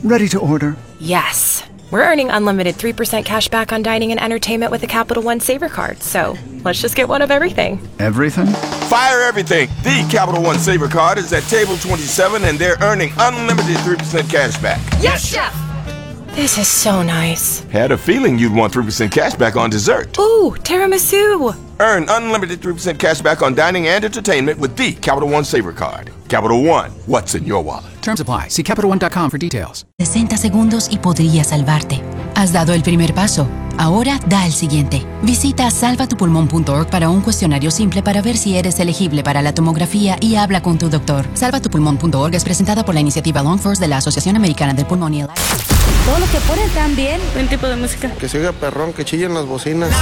Ready to order. Yes. We're earning unlimited 3% cash back on dining and entertainment with a Capital One Saver card, so let's just get one of everything. Everything? Fire everything! The Capital One Saver card is at table 27 and they're earning unlimited 3% cash back. Yes, Chef! This is so nice. Had a feeling you'd want 3% cash back on dessert. Ooh, tiramisu! Earn unlimited 3% cash back on dining and entertainment with the Capital One Saver card. Capital One, what's in your wallet? Terms apply. See CapitalOne.com for details. 60 segundos y podría salvarte. Has dado el primer paso. Ahora da el siguiente. Visita salvatupulmón.org para un cuestionario simple para ver si eres elegible para la tomografía y habla con tu doctor. Salvatupulmón.org es presentada por la iniciativa Lung First de la Asociación Americana del Pulmón y el... Todo lo que ponen también. ¿Qué tipo de música? Que se oiga perrón, que chillen las bocinas.